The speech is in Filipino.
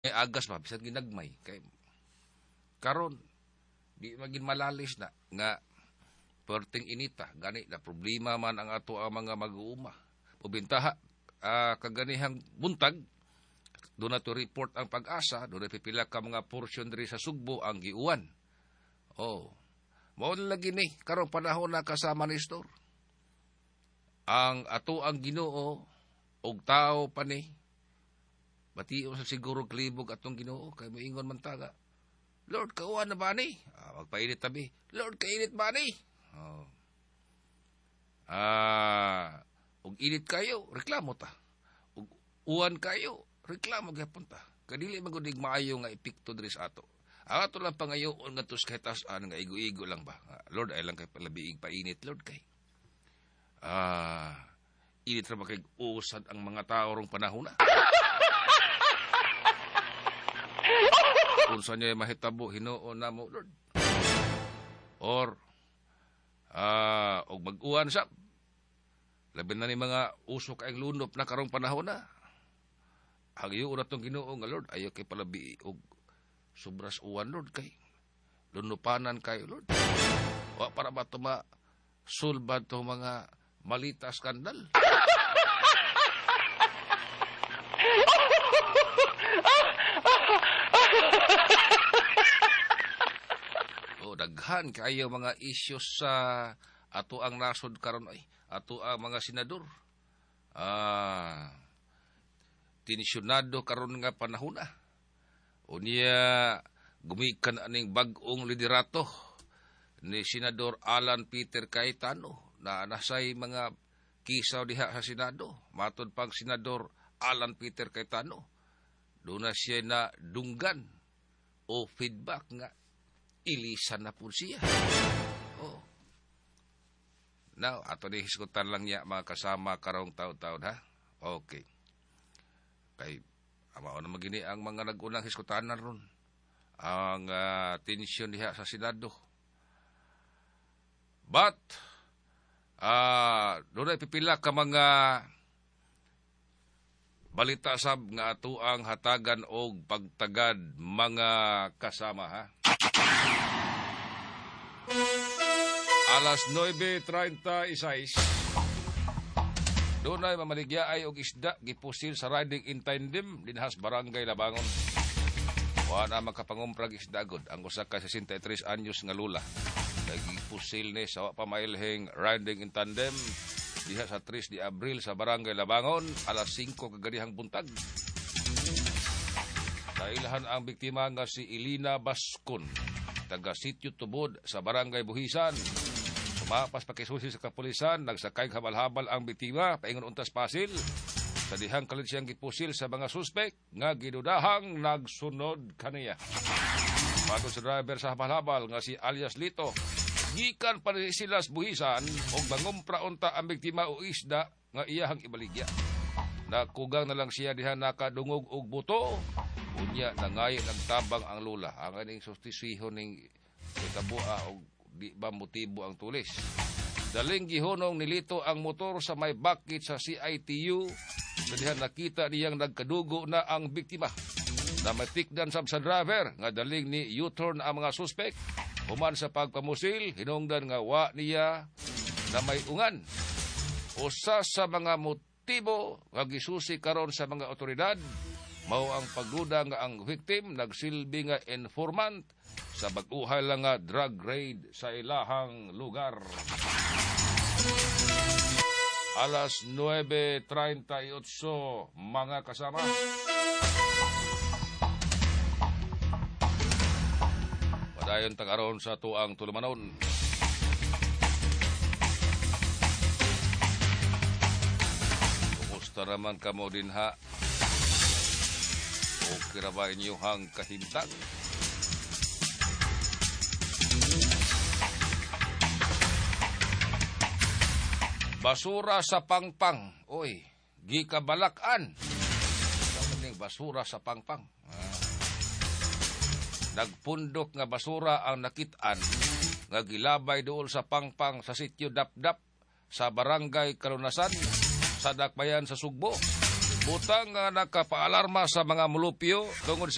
may agas ba bisan ginagmay kay karon di magin malalis na nga perting inita gani na problema man ang ato ang mga mag-uuma ubintaha kaganihang buntag doon na to report ang Pag-asa doon na pipila ka mga portion diri sa Sugbo ang giuwan mao lagi ni karon panahon na kasama ni Store ang ato ang Ginoo og tao pa ni bation sa siguro klibog atong Ginoo kay moingon man taga Lord kauwan na ba ni magpainit tabi Lord kainit ba ni og init kayo reklamo ta og uwan kayo reklamo gyapon ta kadili man gud maayo nga epekto diri sa ato ang ato lang pangayoon nga tus kahit taas-an nga igo-igo lang ba Lord ay lang kay palabiig painit Lord kay init ra ba kay usad ang mga tao rong panahon na unsa niya mahitabo hinuon namo Lord or og mag-uwan sa labi na ni mga usok ay lunop na karong panahon na hagiyo na tong Ginoo nga Lord ayo kay palabi og sobras uwan Lord kay lunupanan kayo Lord wa para ba tuma sulbad to mga malita skandal daghan kayo mga issues sa ato ang nasod karon ay ato ang mga senador tensyonado karon nga panahon na unya gumikan aning bag-ong liderato ni Senador Alan Peter Cayetano na nasay mga kisaw diha sa Senado matod pang Senador Alan Peter Cayetano doon na siya na dunggan o feedback nga ilisan na po siya. Now, ato ni hiskutan lang niya mga kasama karong taon-taon ha. Okay. Kay amao na magini ang mga nagunang hiskutanan ron. Ang tensyon diha sa Senado. But doon ay pipila ka mga balita sab nga ato ang hatagan og pagtagad mga kasama ha. Alas 9:36 doon ay mamaligyaay og isda gipusil sa riding in tandem dinhas Barangay Labangon. Wa na makapangumprag isda gud ang usa ka 63 anyos nga lula. Gipusil ni sa pamailheng riding in tandem diha sa 3 de Abril sa Barangay Labangon alas 5 kagadihang buntag. Dailahan ang biktima nga si Elina Bascon, taga Sitio Tubod sa Barangay Buhisan. Sumapas pakisusi sa kapulisan, nagsakay habal-habal ang biktima, paingon untas pasil. Sa dihang kalit siyang gipusil sa mga suspek, nga ginudahang nagsunod kaniya. Bago sa driver sa habal-habal nga si alias Lito, gikan pa ni silas Buhisan o mangumpra unta ang biktima o isda nga iyahang ibaligya. Nakugang na lang siya diha nakadungog og buto. Unya nangayo nagtabang ang lula. Ang aning sustisihon ning itabua og di ba motibo ang tulis. Daling gihunong nilito ang motor sa may bakit sa CITU. Dalihan nakita niyang nagkadugo na ang biktima. Namatikdan sab sa driver nga daling ni U-turn ang mga suspek. Human sa pagpamusil, hinungdan nga wa niya na may ungan. Usa sa mga motibo nga gisusi karon sa mga otoridad mao ang pagduda nga ang victim nagsilbi nga informant sa bag-uhay lang nga drug raid sa ilahang lugar. Alas 9:38 mga kasama. Padayon tagaron sa tuang tulumanon. Kumusta naman kamo din ha? Okay ra ba inyong kahimtang? Basura sa pangpang. Oy, gikabalakan. Kamuning basura sa pangpang. Nagpundok nga basura ang nakitaan nga gilabay dool sa pangpang sa sitio Dapdap sa Barangay Kalunasan sa Dakbayan sa Sugbo. Butang nga nakapaalarma sa mga mulupyo tungod sa